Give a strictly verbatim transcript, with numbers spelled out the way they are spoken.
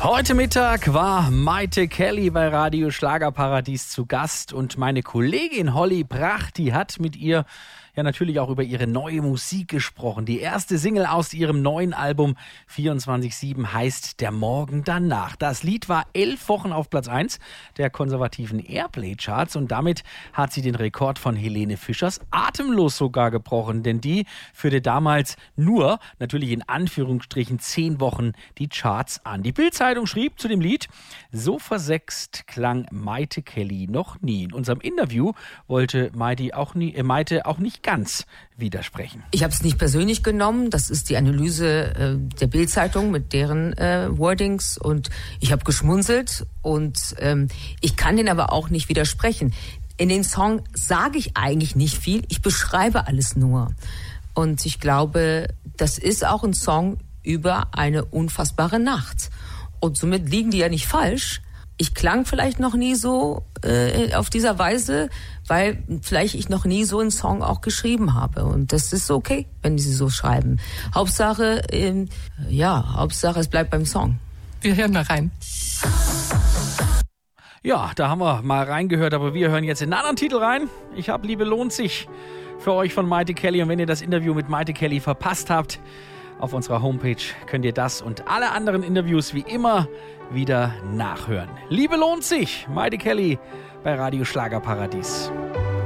Heute Mittag war Mayte Kelly bei Radio Schlagerparadies zu Gast und meine Kollegin Holly Brach, die hat mit ihr ja natürlich auch über ihre neue Musik gesprochen. Die erste Single aus ihrem neuen Album vierundzwanzig sieben heißt Der Morgen danach. Das Lied war elf Wochen auf Platz eins der konservativen Airplay-Charts und damit hat sie den Rekord von Helene Fischers Atemlos sogar gebrochen, denn die führte damals nur, natürlich in Anführungsstrichen, zehn Wochen die Charts an. Die Bild-Zeitung schrieb zu dem Lied: So versext klang Mayte Kelly noch nie. In unserem Interview wollte Mayte auch, nie, äh, Mayte auch nicht ganz widersprechen. Ich habe es nicht persönlich genommen. Das ist die Analyse äh, der Bild-Zeitung mit deren äh, Wordings und ich habe geschmunzelt und ähm, ich kann den aber auch nicht widersprechen. In den Song sage ich eigentlich nicht viel. Ich beschreibe alles nur. Und ich glaube, das ist auch ein Song über eine unfassbare Nacht. Und somit liegen die ja nicht falsch. Ich klang vielleicht noch nie so äh, auf dieser Weise, weil vielleicht ich noch nie so einen Song auch geschrieben habe. Und das ist okay, wenn sie so schreiben. Hauptsache, ähm, ja, Hauptsache es bleibt beim Song. Wir hören mal rein. Ja, da haben wir mal reingehört, aber wir hören jetzt in einen anderen Titel rein. Ich hab Liebe lohnt sich für euch von Mayte Kelly. Und wenn ihr das Interview mit Mayte Kelly verpasst habt, auf unserer Homepage könnt ihr das und alle anderen Interviews wie immer wieder nachhören. Liebe lohnt sich, Mayte Kelly bei Radio Schlagerparadies.